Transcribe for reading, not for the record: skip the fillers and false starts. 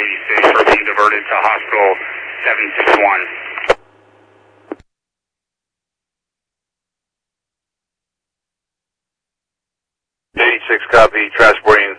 86 are being diverted to hospital 761. 86 copy, transporting